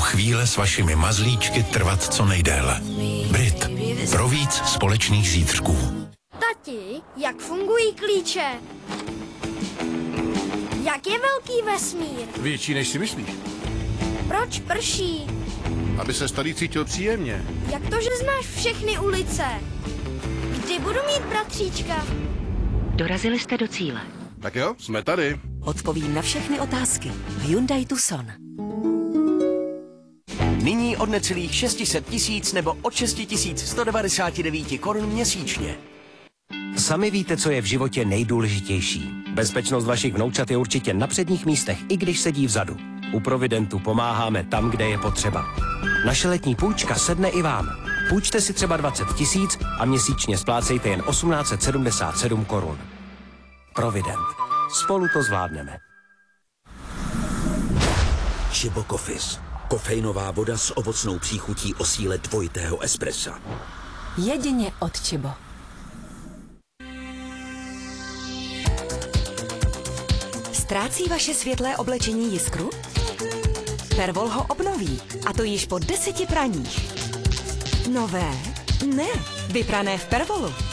chvíle s vašimi mazlíčky trvat co nejdéle. Brit. Pro víc společných zítřků. Tati, jak fungují klíče? Jak je velký vesmír? Větší, než si myslíš. Proč prší? Aby se starý cítil příjemně. Jak to, že znáš všechny ulice? Kdy budu mít bratříčka? Dorazili jste do cíle. Tak jo, jsme tady. Odpovím na všechny otázky v Hyundai Tucson. Nyní od necelých 600 tisíc nebo od 6199 korun měsíčně. Sami víte, co je v životě nejdůležitější. Bezpečnost vašich vnoučat je určitě na předních místech, i když sedí vzadu. U Providentu pomáháme tam, kde je potřeba. Naše letní půjčka sedne i vám. Půjčte si třeba 20 tisíc a měsíčně splácejte jen 1877 korun. Provident. Spolu to zvládneme. Chibo Coffees. Kofeinová voda s ovocnou příchutí o síle dvojitého espressa. Jedině od Chibo. Ztrácí vaše světlé oblečení jiskru? Pervol ho obnoví, a to již po 10 praních. Nové? Ne, vyprané v Pervolu.